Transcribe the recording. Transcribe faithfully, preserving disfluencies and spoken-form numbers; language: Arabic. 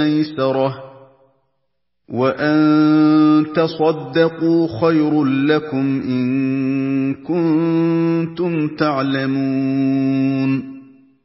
مَيْسَرَةٌ ۚ وَأَن تَصَدَّقُوا خَيْرٌ لَّكُمْ إِن كُنتُمْ تَعْلَمُونَ